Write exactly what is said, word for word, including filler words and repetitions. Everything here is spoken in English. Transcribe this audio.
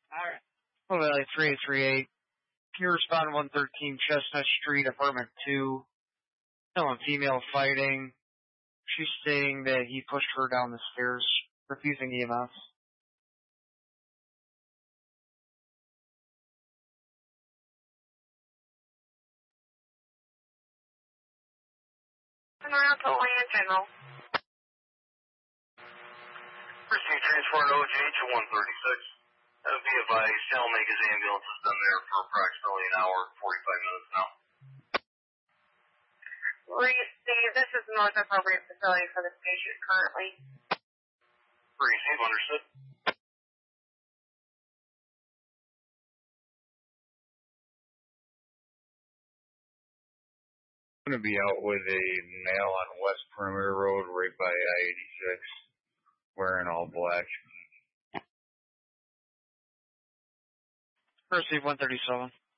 Alright. Well, Valley three eight three eight. Can you respond to one thirteen Chestnut Street, apartment two? Male and female fighting. She's saying that he pushed her down the stairs, refusing E M S. Turn around to Land General. Proceed transport O J to one thirty-six. Uh, be advised, Salamaker's ambulance has been there for approximately an hour and forty-five minutes now. Receive, this is the most appropriate facility for this patient currently. Receive, understood. I'm going to be out with a male on West Perimeter Road right by I eighty-six, wearing all black. Receive one thirty-seven.